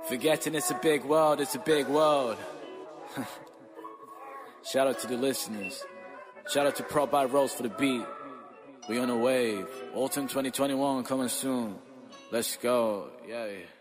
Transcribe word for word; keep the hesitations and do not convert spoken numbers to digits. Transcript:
Forgetting it's a big world, it's a big world. Shout out to the listeners. Shout out to Prop by Rose for the beat. We on a wave. Autumn twenty twenty-one coming soon. Let's go. Yeah.